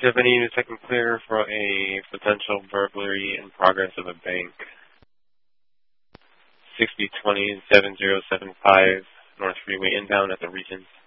Tiffany, the second clear for a potential burglary in progress of a bank. 6020-7075 North Freeway inbound at the Regent.